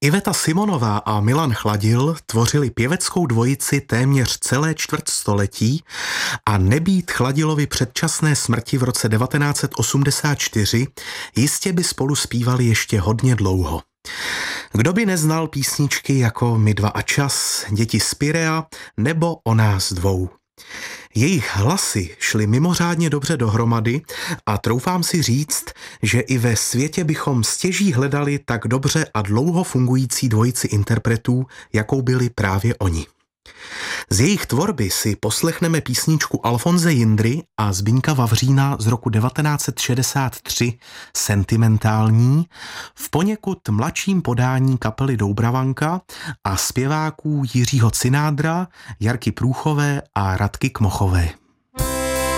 Iveta Simonová a Milan Chladil tvořili pěveckou dvojici téměř celé čtvrtstoletí a nebýt Chladilovi předčasné smrti v roce 1984, jistě by spolu zpívali ještě hodně dlouho. Kdo by neznal písničky jako My dva a čas, Děti z Pirea nebo O nás dvou. Jejich hlasy šly mimořádně dobře dohromady a troufám si říct, že i ve světě bychom stěží hledali tak dobře a dlouho fungující dvojici interpretů, jakou byli právě oni. Z jejich tvorby si poslechneme písničku Alfonse Jindry a Zbyňka Vavřína z roku 1963 Sentimentální v poněkud mladším podání kapely Doubravanka a zpěváků Jiřího Cinádra, Jarky Průchové a Radky Kmochové.